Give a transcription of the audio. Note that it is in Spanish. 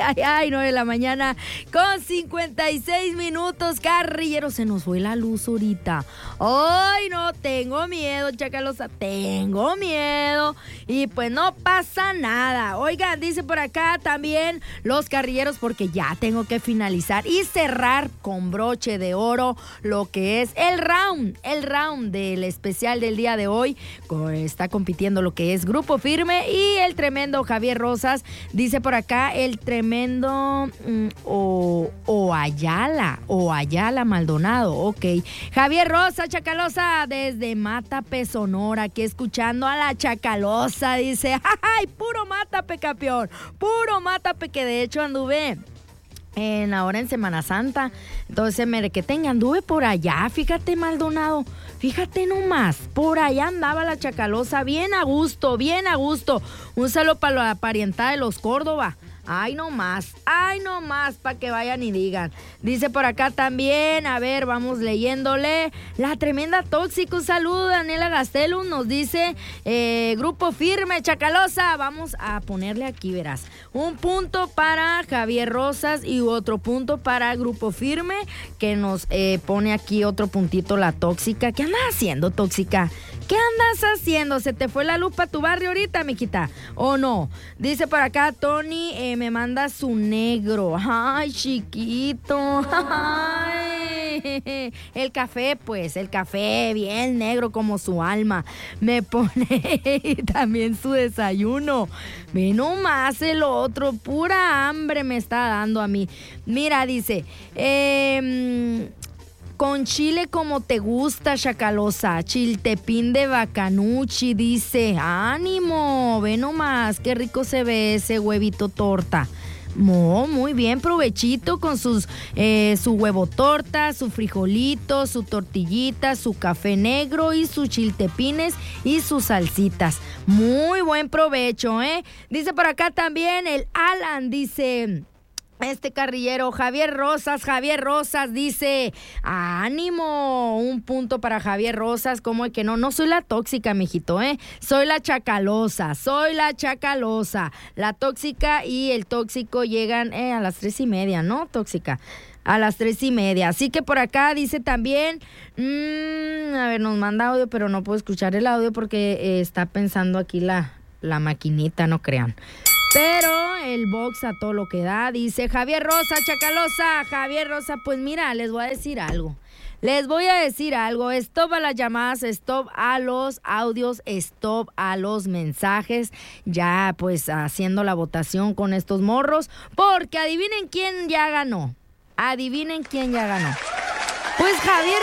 ay, 9 de la mañana con 56 minutos. Carrillero, se nos fue la luz ahorita. Ay, no, tengo miedo, Chacalosa, tengo miedo. Y pues no pasa nada. Oigan, dice por acá también los carrilleros, porque ya tengo que finalizar y cerrar con broche de oro lo que es el round del especial del día de hoy. Está compitiendo lo que es Grupo Firme y el tremendo Javier Rosas. Dice por acá el tremendo Ayala Maldonado. Ok, Javier Rosas, Chacalosa, desde Matape, Sonora, aquí escuchando a la Chacalosa. Dice, ¡ay, puro Matape, campeón! Puro Matape, que de hecho anduve ahora en Semana Santa. Entonces, anduve por allá, fíjate, Maldonado, fíjate nomás, por allá andaba la Chacalosa, bien a gusto. Un saludo para la parientada de los Córdoba. Ay, no más, para que vayan y digan. Dice por acá también, a ver, vamos leyéndole. La tremenda Tóxica, un saludo, Daniela Gastelum, nos dice, Grupo Firme, Chacalosa, vamos a ponerle aquí, verás. Un punto para Javier Rosas y otro punto para Grupo Firme, que nos pone aquí otro puntito la Tóxica. ¿Qué andas haciendo, Tóxica? ¿Qué andas haciendo? ¿Se te fue la luz para tu barrio ahorita, mijita? ¿O no? Dice por acá, Tony, me manda su negro. Ay, chiquito. Ay. El café, pues, el café, bien negro como su alma. Me pone también su desayuno. Ve nomás el otro, pura hambre me está dando a mí. Mira, dice, con chile como te gusta, Chacalosa, chiltepín de Bacanuchi, dice, ánimo, ve nomás, qué rico se ve ese huevito torta. Muy bien, provechito con su huevo torta, su frijolito, su tortillita, su café negro y sus chiltepines y sus salsitas. Muy buen provecho, ¿eh? Dice por acá también el Alan, dice, este carrillero, Javier Rosas dice, ánimo, un punto para Javier Rosas. ¿Cómo es que no? No soy la Tóxica, mijito, soy la Chacalosa. La Tóxica y el Tóxico llegan a las 3:30, ¿no, Tóxica? A las 3:30. Así que por acá dice también, a ver, nos manda audio, pero no puedo escuchar el audio porque está pensando aquí la maquinita, no crean. Pero el box a todo lo que da, dice Javier Rosa, Chacalosa. Javier Rosa, pues mira, les voy a decir algo. Stop a las llamadas, stop a los audios, stop a los mensajes. Ya pues haciendo la votación con estos morros, porque adivinen quién ya ganó. Pues Javier